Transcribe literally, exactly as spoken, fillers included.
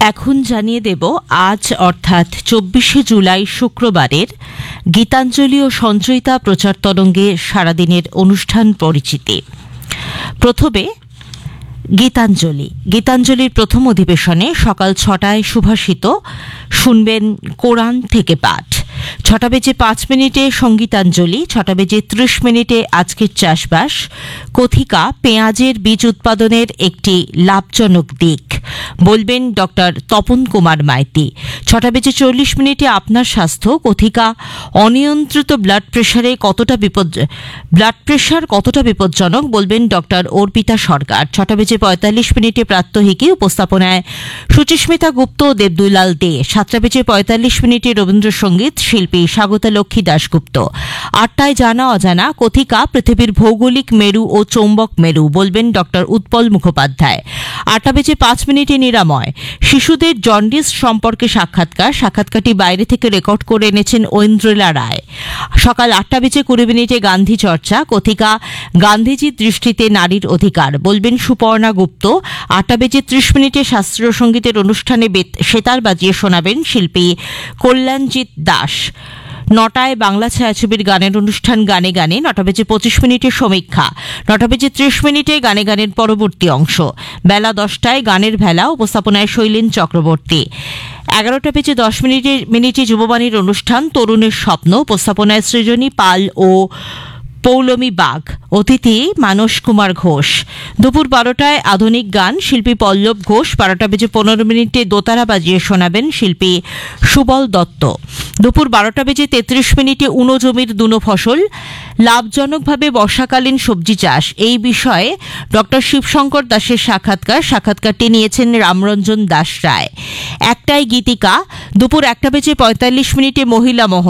এখন জানিয়ে দেব আজ অর্থাৎ চব্বিশে জুলাই শুক্রবারের গীতাঞ্জলি ও সঞ্চয়িতা প্রচার তরঙ্গে সারাদিনের অনুষ্ঠান পরিচিতি। প্রথমে গীতাঞ্জলি। গীতাঞ্জলির প্রথম অধিবেশনে সকাল ছটায় সুভাষিত, শুনবেন কোরআন থেকে পাঠ। ছটা বেজে পাঁচ মিনিটে সঙ্গীতাঞ্জলি, ছটা বেজে ত্রিশ মিনিটে আজকের চাষবাস, কথিকা পেঁয়াজের বীজ উৎপাদনের একটি লাভজনক দিক, বলবেন ডক্টর তপন কুমার মাইতি। ছটা বেজে চল্লিশ মিনিটে আপনার স্বাস্থ্য, কথিকা অনিয়ন্ত্রিত ব্লাড প্রেশারে কতটা বিপদ ব্লাড প্রেশার কতটা বিপজ্জনক, বলবেন ডক্টর অর্পিতা সরকার। ছটা বেজে পঁয়তাল্লিশ মিনিটে প্রাত্যহিকী, উপস্থাপনায় সুচিস্মিতা গুপ্ত ও দেবদুলাল দে। সাতটা বেজে পঁয়তাল্লিশ মিনিটে রবীন্দ্রসঙ্গীত, শিল্পী স্বাগতা লক্ষ্মী দাশগুপ্ত। আটটায় জানা অজানা, কথিকা পৃথিবীর ভৌগোলিক মেরু ও চৌম্বক মেরু, বলবেন ডক্টর উৎপল মুখোপাধ্যায়। আটটা বেজে পাঁচ মিনিটে নিরাময়, শিশুদের জন্ডিস সম্পর্কে সাক্ষাৎকার। সাক্ষাৎকারটি বাইরে থেকে রেকর্ড করে এনেছেন ঐন্দ্রিলা রায়। সকাল আটটা বেজে কুড়ি মিনিটে গান্ধী চর্চা, কথিকা গান্ধীজির দৃষ্টিতে নারীর অধিকার, বলবেন সুপর্ণা গুপ্ত। আটটা বেজে ত্রিশ মিনিটে শাস্ত্রীয় সঙ্গীতের অনুষ্ঠানে সেতার বাজিয়ে শোনাবেন শিল্পী কল্যাণজিৎ দাস। নটায় বাংলা ছায়াছবির গানের অনুষ্ঠান গানে গানে। নটা বেজে পঁচিশ মিনিটে সমীক্ষা। নটা বেজে ত্রিশ মিনিটে গানে গানের পরবর্তী অংশ। বেলা দশটায় গানের ভেলা, উপস্থাপনায় শৈলেন চক্রবর্তী। এগারোটা বেজে দশ মিনিটে মিনিটে যুববাণীর অনুষ্ঠান তরুণের স্বপ্ন, উপস্থাপনায় সৃজনী পাল ও পৌলমী বাগ, অতিথি মানস কুমার ঘোষ। দুপুর বারোটায় আধুনিক গান, শিল্পী পল্লব ঘোষ। বারোটা বেজে পনেরো মিনিটে দোতারা বাজিয়ে শোনাবেন শিল্পী সুবল দত্ত। দুপুর বারোটা বেজে তেত্রিশ মিনিটে উনো জমির দুনো ফসল, লাভজনকভাবে বর্ষাকালীন সবজি চাষ, এই বিষয়ে ডক্টর শিবশঙ্কর দাসের সাক্ষাৎকার। সাক্ষাৎকারটি নিয়েছেন রামরঞ্জন দাস রায়। একটায় গীতিকা। দুপুর একটা বেজে পঁয়তাল্লিশ মিনিটে মহিলা মহল,